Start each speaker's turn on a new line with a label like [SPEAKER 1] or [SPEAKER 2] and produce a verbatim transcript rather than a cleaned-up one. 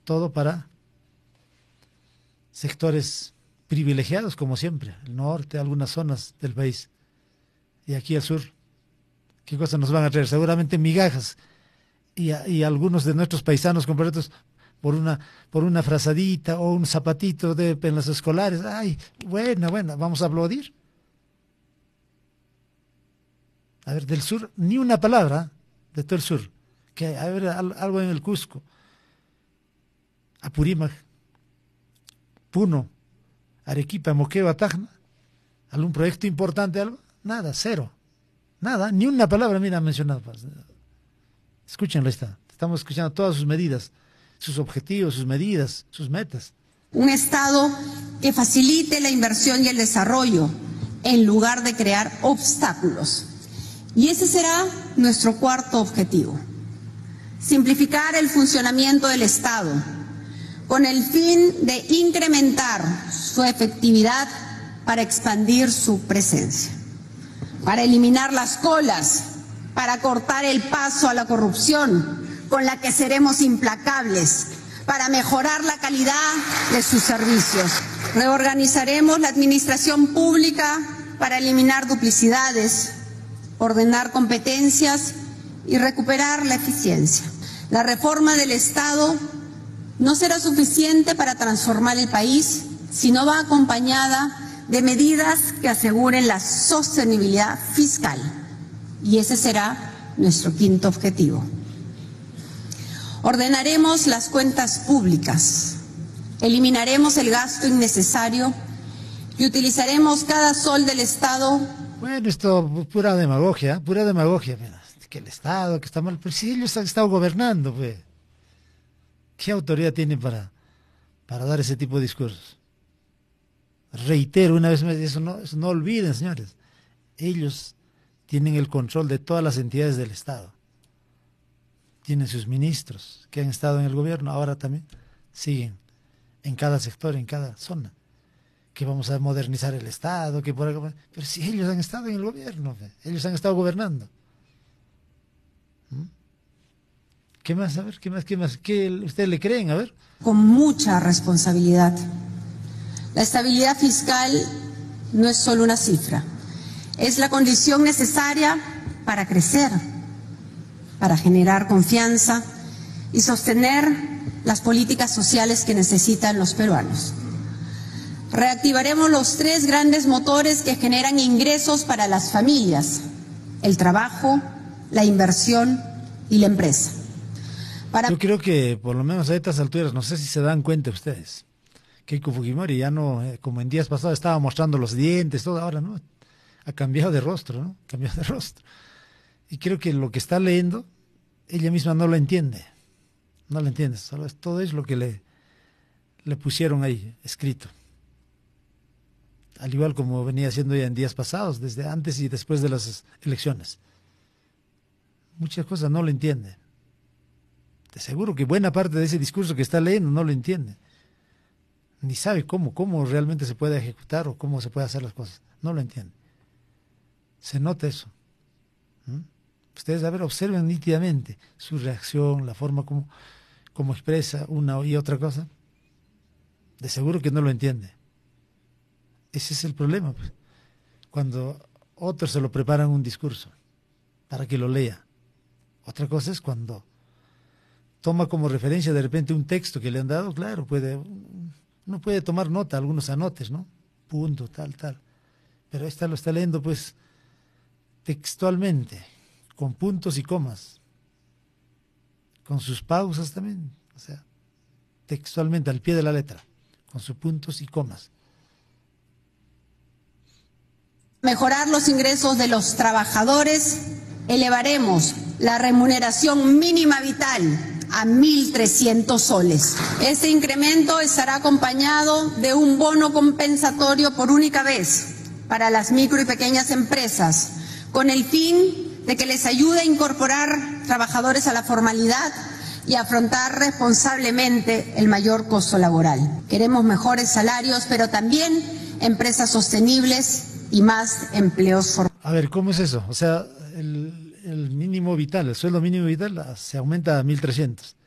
[SPEAKER 1] todo para sectores privilegiados, como siempre, el norte, algunas zonas del país, y aquí al sur. ¿Qué cosas nos van a traer? Seguramente migajas, y, a, y algunos de nuestros paisanos completos por una por una frazadita o un zapatito de en los escolares. Ay, buena, buena, vamos a aplaudir. A ver, del sur, ni una palabra de todo el sur. Que a ver, al, algo en el Cusco, Apurímac, Puno, Arequipa, Moquegua, Tacna, algún proyecto importante, algo, nada, cero, nada, ni una palabra, mira, mencionado. Escúchenlo, está, estamos escuchando todas sus medidas, sus objetivos, sus medidas, sus metas.
[SPEAKER 2] Un Estado que facilite la inversión y el desarrollo en lugar de crear obstáculos. Y ese será nuestro cuarto objetivo. Simplificar el funcionamiento del Estado con el fin de incrementar su efectividad para expandir su presencia, para eliminar las colas, para cortar el paso a la corrupción con la que seremos implacables, para mejorar la calidad de sus servicios. Reorganizaremos la administración pública para eliminar duplicidades, ordenar competencias y recuperar la eficiencia. La reforma del Estado no será suficiente para transformar el país si no va acompañada de medidas que aseguren la sostenibilidad fiscal. Y ese será nuestro quinto objetivo. Ordenaremos las cuentas públicas, eliminaremos el gasto innecesario y utilizaremos cada sol del Estado.
[SPEAKER 1] Bueno, esto pura demagogia, pura demagogia. Mira, que el Estado, que está mal, pero si ellos han estado gobernando, pues. ¿Qué autoridad tienen para, para dar ese tipo de discursos? Reitero una vez más, eso no, eso no olviden, señores. Ellos tienen el control de todas las entidades del Estado. Tienen sus ministros que han estado en el gobierno, ahora también siguen en cada sector, en cada zona. Que vamos a modernizar el Estado, que por acá, pero si ellos han estado en el gobierno, ellos han estado gobernando. ¿Mm? ¿Qué más? A ver, ¿qué más? ¿Qué más? ¿Qué ustedes le creen? A ver.
[SPEAKER 2] Con mucha responsabilidad. La estabilidad fiscal no es solo una cifra, es la condición necesaria para crecer, para generar confianza y sostener las políticas sociales que necesitan los peruanos. Reactivaremos los tres grandes motores que generan ingresos para las familias: el trabajo, la inversión y la empresa. Para...
[SPEAKER 1] Yo creo que por lo menos a estas alturas, no sé si se dan cuenta ustedes, Keiko Fujimori ya no, eh, como en días pasados estaba mostrando los dientes, todo, ahora no, ha cambiado de rostro, ¿no? Cambiado de rostro. Y creo que lo que está leyendo, ella misma no lo entiende, no lo entiende, solo es, todo es lo que le, le pusieron ahí, escrito. Al igual como venía haciendo ella en días pasados, desde antes y después de las elecciones. Muchas cosas no lo entiende. Te aseguro que buena parte de ese discurso que está leyendo no lo entiende. Ni sabe cómo, cómo realmente se puede ejecutar o cómo se puede hacer las cosas. No lo entiende. Se nota eso. ¿Mm? Ustedes, a ver, observen nítidamente su reacción, la forma como, como expresa una y otra cosa. De seguro que no lo entiende. Ese es el problema, pues. Cuando otros se lo preparan un discurso para que lo lea. Otra cosa es cuando toma como referencia de repente un texto que le han dado, claro, puede, uno puede tomar nota, algunos anotes, ¿no? Punto, tal, tal. Pero esta lo está leyendo, pues, textualmente, con puntos y comas, con sus pausas también, o sea, textualmente, al pie de la letra, con sus puntos y comas.
[SPEAKER 2] Mejorar los ingresos de los trabajadores, elevaremos la remuneración mínima vital a mil trescientos soles. Este incremento estará acompañado de un bono compensatorio por única vez para las micro y pequeñas empresas, con el fin de que les ayude a incorporar trabajadores a la formalidad y afrontar responsablemente el mayor costo laboral. Queremos mejores salarios, pero también empresas sostenibles y más empleos formales.
[SPEAKER 1] A ver, ¿cómo es eso? O sea, el, el mínimo vital, el sueldo mínimo vital se aumenta a mil trescientos.